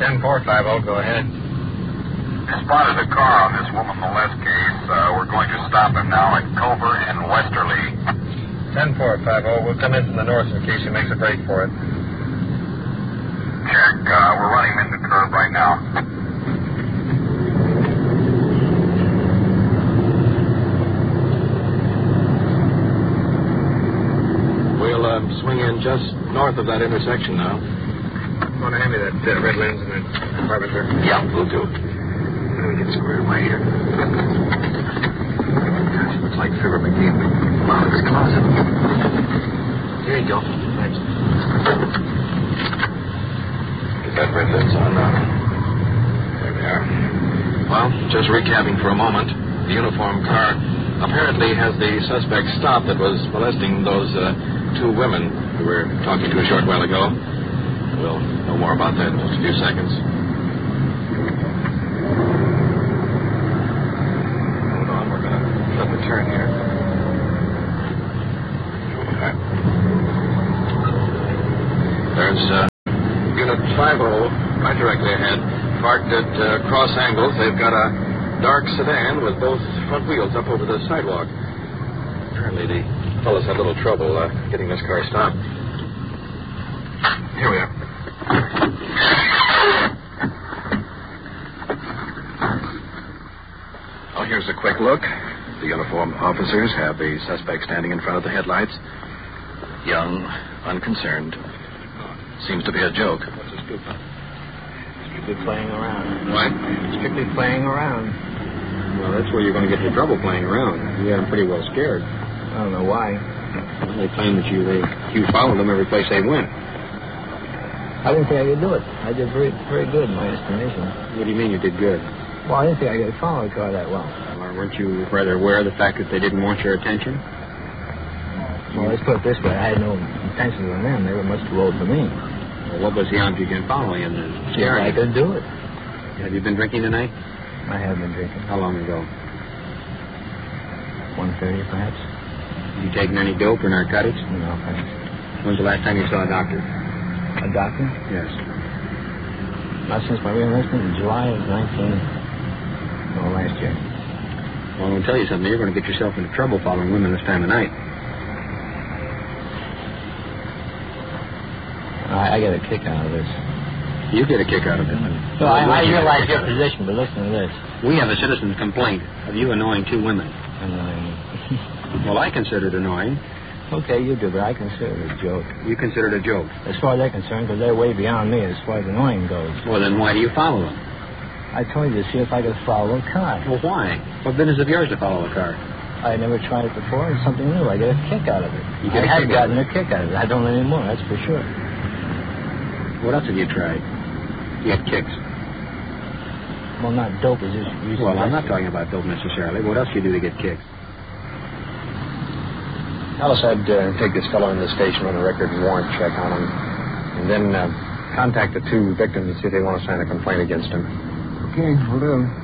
10-450, go ahead. I spotted a car on this woman molest case. We're going to stop him now at Culver and Westerly. 10-450, we'll come in from the north in case he makes a break for it. Check. We're running him into the curve right now. We'll swing in just north of that intersection now. Want to hand me that red lens in the compartment there? Yeah, we'll do. Let me get squared away here. Gosh, looks like Fibber McGee. Wow, this closet. Here you go. Thanks. Get that red lens on now. There we are. Well, just recapping for a moment. The uniformed car apparently has the suspect stopped that was molesting those two women we were talking to a short while ago. We'll know more about that in just a few seconds. Hold on, we're going to flip a turn here. There's Unit 50 right directly ahead, parked at cross angles. They've got a dark sedan with both front wheels up over the sidewalk. Apparently the fellows had a little trouble getting this car stopped. Here we are. Well, here's a quick look. The uniformed officers have the suspect standing in front of the headlights. Young, unconcerned. Seems to be a joke. What's this good for? Strictly playing around. What? Strictly playing around. Well, that's where you're going to get in trouble playing around. You had them pretty well scared. I don't know why. Well, they claim that you followed them every place they went. I didn't think I could do it. I did very, very good in my estimation. What do you mean you did good? Well, I didn't think I could follow the car that well. Well, weren't you rather aware of the fact that they didn't want your attention? Well, let's put it this way. I had no intentions on them. They were much too old for me. Well, what was the object in following and scaring I could do it. Have you been drinking tonight? I have been drinking. How long ago? 1:30, perhaps. You taken any dope or narcotics? No, thanks. When's the last time you saw a doctor? A doctor? Yes. Not since my re-enlistment in July of last year. Well, I'm going to tell you something. You're going to get yourself into trouble following women this time of night. I get a kick out of this. You get a kick out of it. So I realize your position, but listen to this. We have a citizen's complaint of you annoying two women. Annoying. Well, I consider it annoying. Okay, you do, but I consider it a joke. You consider it a joke? As far as they're concerned, because they're way beyond me as far as annoying goes. Well, then why do you follow them? I told you to see if I could follow a car. Well, why? What business of yours to follow a car? I never tried it before. It's something new. I get a kick out of it. I have gotten a kick out of it. I don't anymore, that's for sure. What else have you tried? You get kicks. Well, not dope as you Well, I'm not talking about dope necessarily. What else do you do to get kicks? Alice, I'd take this fellow in the station, run a record and warrant check on him, and then contact the two victims and see if they want to sign a complaint against him. Okay, we'll do.